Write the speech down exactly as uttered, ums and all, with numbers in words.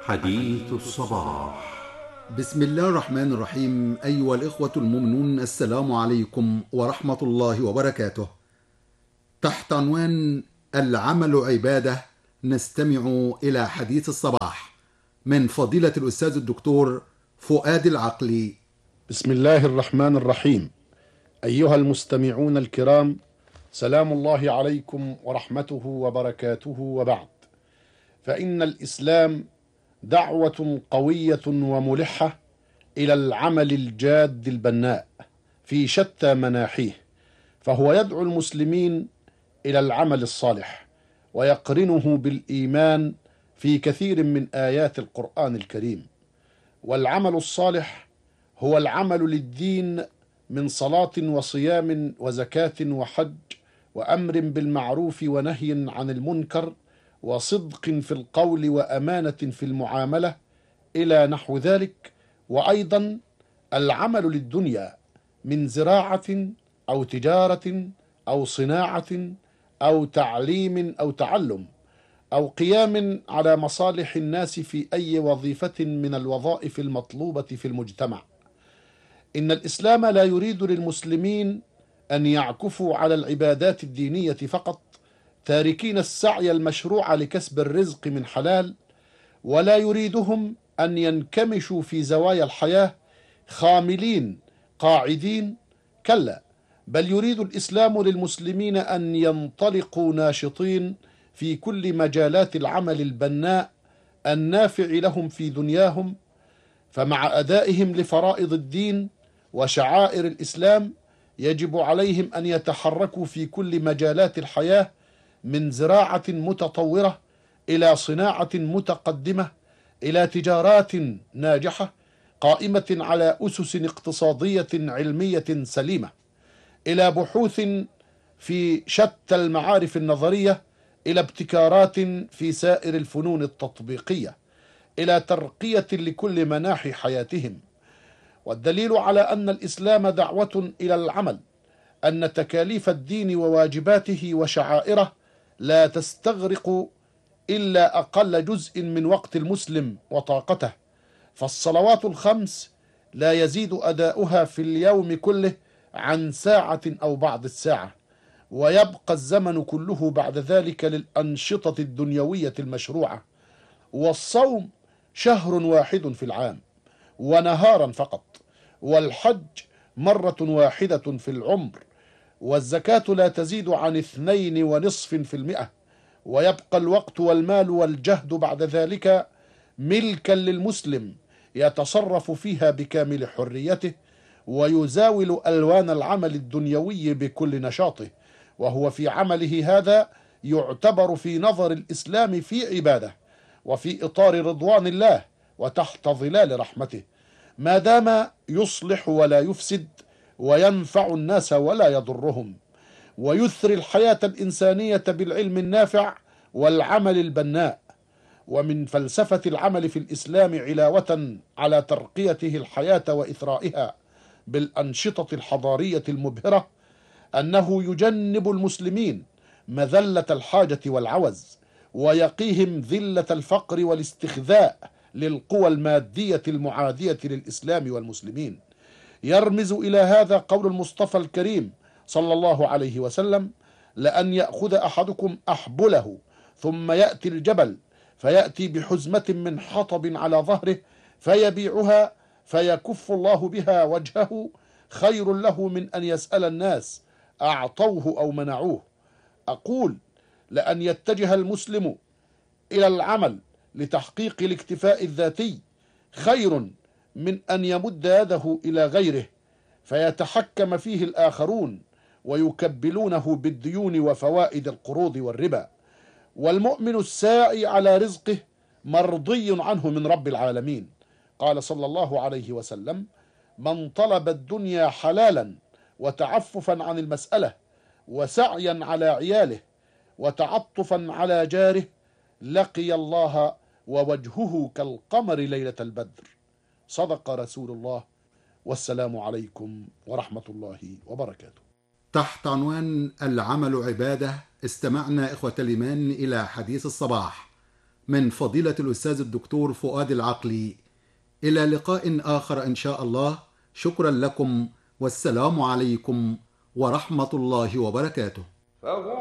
حديث الصباح. بسم الله الرحمن الرحيم. أيها الإخوة المؤمنون، السلام عليكم ورحمة الله وبركاته. تحت عنوان العمل عبادة نستمع إلى حديث الصباح من فضيلة الأستاذ الدكتور فؤاد العقلي. بسم الله الرحمن الرحيم. أيها المستمعون الكرام، سلام الله عليكم ورحمته وبركاته، وبعد، فإن الإسلام دعوة قوية وملحة إلى العمل الجاد البناء في شتى مناحيه، فهو يدعو المسلمين إلى العمل الصالح ويقرنه بالإيمان في كثير من آيات القرآن الكريم. والعمل الصالح هو العمل للدين من صلاة وصيام وزكاة وحج وأمر بالمعروف ونهي عن المنكر وصدق في القول وأمانة في المعاملة إلى نحو ذلك. وأيضا العمل للدنيا من زراعة أو تجارة أو صناعة أو تعليم أو تعلم أو قيام على مصالح الناس في أي وظيفة من الوظائف المطلوبة في المجتمع. إن الإسلام لا يريد للمسلمين أن يعكفوا على العبادات الدينية فقط، تاركين السعي المشروع لكسب الرزق من حلال، ولا يريدهم أن ينكمشوا في زوايا الحياة خاملين قاعدين، كلا، بل يريد الإسلام للمسلمين أن ينطلقوا ناشطين في كل مجالات العمل البناء النافع لهم في دنياهم. فمع أدائهم لفرائض الدين وشعائر الإسلام يجب عليهم أن يتحركوا في كل مجالات الحياة، من زراعة متطورة إلى صناعة متقدمة إلى تجارات ناجحة قائمة على أسس اقتصادية علمية سليمة، إلى بحوث في شتى المعارف النظرية، إلى ابتكارات في سائر الفنون التطبيقية، إلى ترقية لكل مناحي حياتهم. والدليل على أن الإسلام دعوة إلى العمل أن تكاليف الدين وواجباته وشعائره لا تستغرق إلا أقل جزء من وقت المسلم وطاقته، فالصلوات الخمس لا يزيد أداؤها في اليوم كله عن ساعة أو بعض الساعة، ويبقى الزمن كله بعد ذلك للأنشطة الدنيوية المشروعة. والصوم شهر واحد في العام ونهارا فقط، والحج مرة واحدة في العمر، والزكاة لا تزيد عن اثنين ونصف في المئة، ويبقى الوقت والمال والجهد بعد ذلك ملكا للمسلم يتصرف فيها بكامل حريته، ويزاول ألوان العمل الدنيوي بكل نشاطه، وهو في عمله هذا يعتبر في نظر الإسلام في عبادة وفي إطار رضوان الله وتحت ظلال رحمته، ما دام يصلح ولا يفسد وينفع الناس ولا يضرهم، ويثري الحياة الإنسانية بالعلم النافع والعمل البناء. ومن فلسفة العمل في الإسلام علاوة على ترقيته الحياة وإثرائها بالأنشطة الحضارية المبهرة أنه يجنب المسلمين مذلة الحاجة والعوز، ويقيهم ذلة الفقر والاستخذاء للقوى المادية المعادية للإسلام والمسلمين. يرمز إلى هذا قول المصطفى الكريم صلى الله عليه وسلم: لأن يأخذ أحدكم أحبله ثم يأتي الجبل فيأتي بحزمة من حطب على ظهره فيبيعها فيكف الله بها وجهه خير له من أن يسأل الناس أعطوه أو منعوه. أقول: لأن يتجه المسلم إلى العمل لتحقيق الاكتفاء الذاتي خير من أن يمد يده إلى غيره فيتحكم فيه الآخرون ويكبلونه بالديون وفوائد القروض والربا. والمؤمن الساعي على رزقه مرضي عنه من رب العالمين. قال صلى الله عليه وسلم: من طلب الدنيا حلالا وتعففا عن المسألة وسعيا على عياله وتعطفا على جاره لقي الله ووجهه كالقمر ليلة البدر. صدق رسول الله، والسلام عليكم ورحمة الله وبركاته. تحت عنوان العمل عبادة استمعنا إخوة الإيمان إلى حديث الصباح من فضيلة الأستاذ الدكتور فؤاد العقلي. إلى لقاء آخر إن شاء الله. شكرا لكم، والسلام عليكم ورحمة الله وبركاته.